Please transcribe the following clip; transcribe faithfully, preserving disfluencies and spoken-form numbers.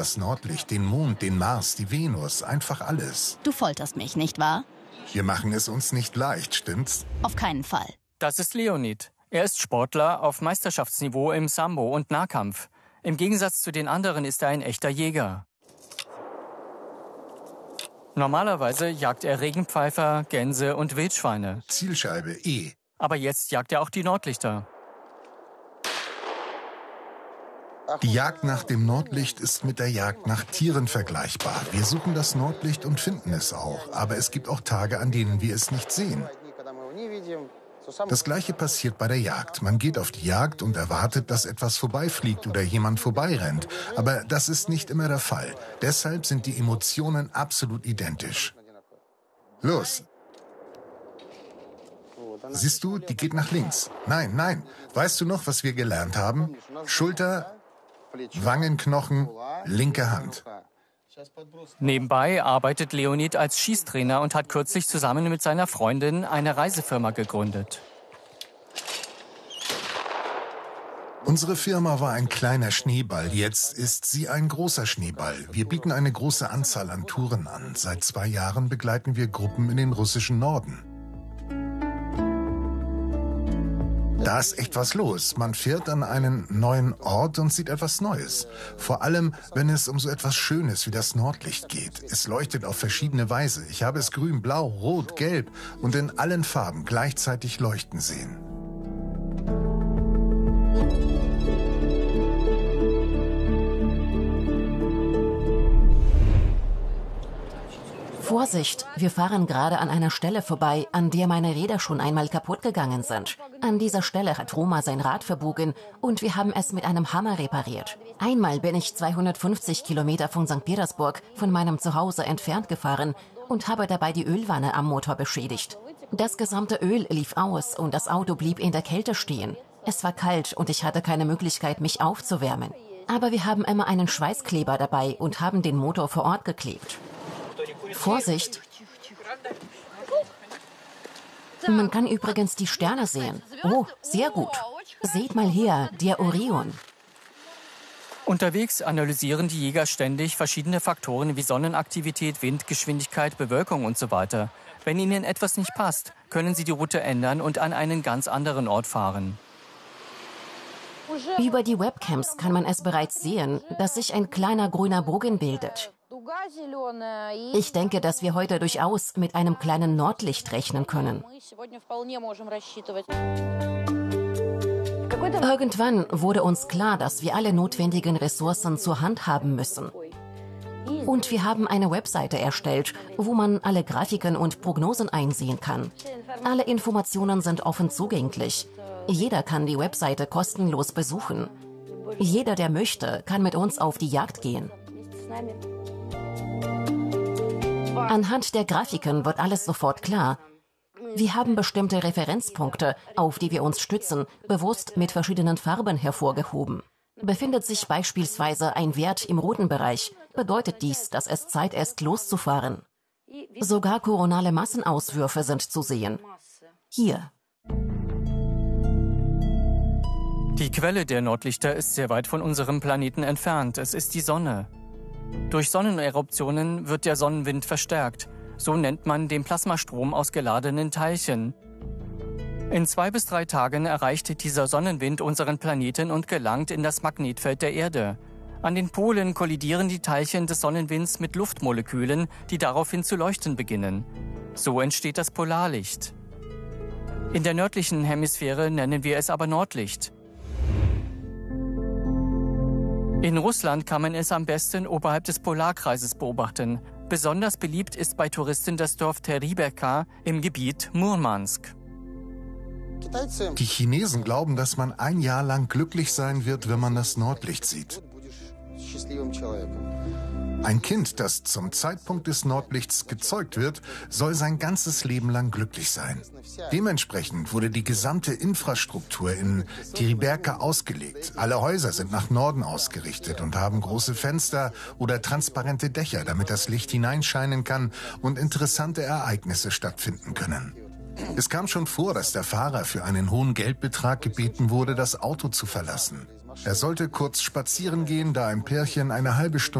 das Nordlicht, den Mond, den Mars, die Venus, einfach alles. Du folterst mich, nicht wahr? Wir machen es uns nicht leicht, stimmt's? Auf keinen Fall. Das ist Leonid. Er ist Sportler auf Meisterschaftsniveau im Sambo und Nahkampf. Im Gegensatz zu den anderen ist er ein echter Jäger. Normalerweise jagt er Regenpfeifer, Gänse und Wildschweine. Zielscheibe E. Aber jetzt jagt er auch die Nordlichter. Die Jagd nach dem Nordlicht ist mit der Jagd nach Tieren vergleichbar. Wir suchen das Nordlicht und finden es auch. Aber es gibt auch Tage, an denen wir es nicht sehen. Das Gleiche passiert bei der Jagd. Man geht auf die Jagd und erwartet, dass etwas vorbeifliegt oder jemand vorbeirennt. Aber das ist nicht immer der Fall. Deshalb sind die Emotionen absolut identisch. Los! Siehst du, die geht nach links. Nein, nein. Weißt du noch, was wir gelernt haben? Schulter, Wangenknochen, linke Hand. Nebenbei arbeitet Leonid als Schießtrainer und hat kürzlich zusammen mit seiner Freundin eine Reisefirma gegründet. Unsere Firma war ein kleiner Schneeball, jetzt ist sie ein großer Schneeball. Wir bieten eine große Anzahl an Touren an. Seit zwei Jahren begleiten wir Gruppen in den russischen Norden. Da ist echt was los. Man fährt an einen neuen Ort und sieht etwas Neues. Vor allem, wenn es um so etwas Schönes wie das Nordlicht geht. Es leuchtet auf verschiedene Weise. Ich habe es grün, blau, rot, gelb und in allen Farben gleichzeitig leuchten sehen. Vorsicht, wir fahren gerade an einer Stelle vorbei, an der meine Räder schon einmal kaputt gegangen sind. An dieser Stelle hat Roma sein Rad verbogen und wir haben es mit einem Hammer repariert. Einmal bin ich zweihundertfünfzig Kilometer von Sankt Petersburg von meinem Zuhause entfernt gefahren und habe dabei die Ölwanne am Motor beschädigt. Das gesamte Öl lief aus und das Auto blieb in der Kälte stehen. Es war kalt und ich hatte keine Möglichkeit, mich aufzuwärmen. Aber wir haben immer einen Schweißkleber dabei und haben den Motor vor Ort geklebt. Vorsicht! Man kann übrigens die Sterne sehen. Oh, sehr gut. Seht mal her, der Orion. Unterwegs analysieren die Jäger ständig verschiedene Faktoren wie Sonnenaktivität, Windgeschwindigkeit, Bewölkung und so weiter. Wenn ihnen etwas nicht passt, können sie die Route ändern und an einen ganz anderen Ort fahren. Über die Webcams kann man es bereits sehen, dass sich ein kleiner grüner Bogen bildet. Ich denke, dass wir heute durchaus mit einem kleinen Nordlicht rechnen können. Irgendwann wurde uns klar, dass wir alle notwendigen Ressourcen zur Hand haben müssen. Und wir haben eine Webseite erstellt, wo man alle Grafiken und Prognosen einsehen kann. Alle Informationen sind offen zugänglich. Jeder kann die Webseite kostenlos besuchen. Jeder, der möchte, kann mit uns auf die Jagd gehen. Anhand der Grafiken wird alles sofort klar. Wir haben bestimmte Referenzpunkte, auf die wir uns stützen, bewusst mit verschiedenen Farben hervorgehoben. Befindet sich beispielsweise ein Wert im roten Bereich, bedeutet dies, dass es Zeit ist, loszufahren. Sogar koronale Massenauswürfe sind zu sehen. Hier. Die Quelle der Nordlichter ist sehr weit von unserem Planeten entfernt. Es ist die Sonne. Durch Sonneneruptionen wird der Sonnenwind verstärkt. So nennt man den Plasmastrom aus geladenen Teilchen. In zwei bis drei Tagen erreicht dieser Sonnenwind unseren Planeten und gelangt in das Magnetfeld der Erde. An den Polen kollidieren die Teilchen des Sonnenwinds mit Luftmolekülen, die daraufhin zu leuchten beginnen. So entsteht das Polarlicht. In der nördlichen Hemisphäre nennen wir es aber Nordlicht. In Russland kann man es am besten oberhalb des Polarkreises beobachten. Besonders beliebt ist bei Touristen das Dorf Teribeka im Gebiet Murmansk. Die Chinesen glauben, dass man ein Jahr lang glücklich sein wird, wenn man das Nordlicht sieht. Ein Kind, das zum Zeitpunkt des Nordlichts gezeugt wird, soll sein ganzes Leben lang glücklich sein. Dementsprechend wurde die gesamte Infrastruktur in Teribeka ausgelegt. Alle Häuser sind nach Norden ausgerichtet und haben große Fenster oder transparente Dächer, damit das Licht hineinscheinen kann und interessante Ereignisse stattfinden können. Es kam schon vor, dass der Fahrer für einen hohen Geldbetrag gebeten wurde, das Auto zu verlassen. Er sollte kurz spazieren gehen, da ein Pärchen eine halbe Stunde